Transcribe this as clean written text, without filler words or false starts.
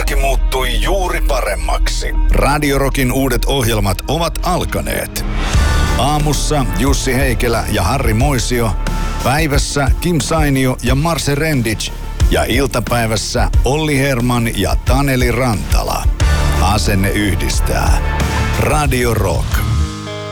Arki muuttui juuri paremmaksi. Radio Rockin uudet ohjelmat ovat alkaneet. Aamussa Jussi Heikelä ja Harri Moisio. Päivässä Kim Sainio ja Marse Rendic. Ja iltapäivässä Olli Herman ja Taneli Rantala. Asenne yhdistää. Radio Rock.